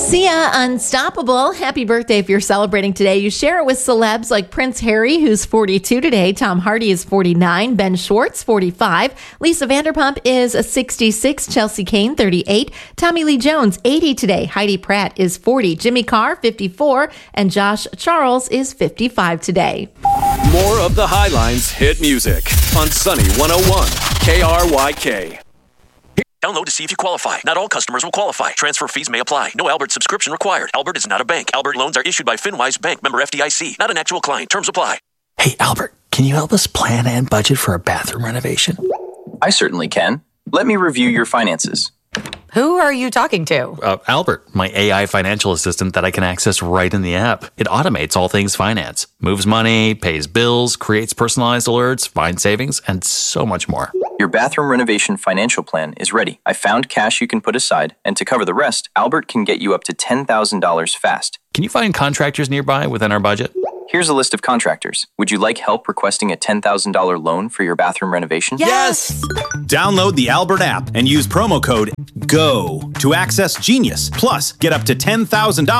Sia, Unstoppable. Happy birthday if you're celebrating today. You share it with celebs like Prince Harry, who's 42 today. Tom Hardy is 49. Ben Schwartz, 45. Lisa Vanderpump is 66. Chelsea Kane, 38. Tommy Lee Jones, 80 today. Heidi Pratt is 40. Jimmy Carr, 54. And Josh Charles is 55 today. More of the Highlines hit music on Sunny 101 KRYK. Download to see if you qualify. Not all customers will qualify. Transfer fees may apply. No Albert subscription required. Albert is not a bank. Albert loans are issued by FinWise Bank, member FDIC. Not an actual client. Terms apply. Hey, Albert, can you help us plan and budget for a bathroom renovation? I certainly can. Let me review your finances. Who are you talking to? Albert, my AI financial assistant that I can access right in the app. It automates all things finance, moves money, pays bills, creates personalized alerts, finds savings, and so much more. Your bathroom renovation financial plan is ready. I found cash you can put aside, and to cover the rest, Albert can get you up to $10,000 fast. Can you find contractors nearby within our budget? Here's a list of contractors. Would you like help requesting a $10,000 loan for your bathroom renovation? Yes! Download the Albert app and use promo code GO to access Genius. Plus, get up to $10,000